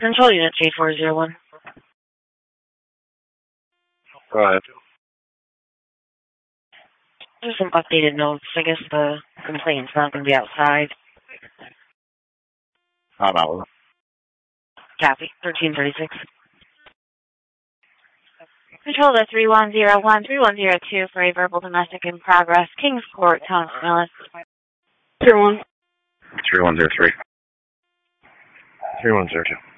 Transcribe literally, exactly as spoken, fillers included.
Control unit three four zero one. Go ahead. Just some updated notes. I guess the complaint's not going to be outside. Hot hour. Copy. thirteen thirty-six. Control to three one zero one, three one zero two for a verbal domestic in progress. Kings Court, Thomas Millis. Zero one. three one zero three. three one zero two.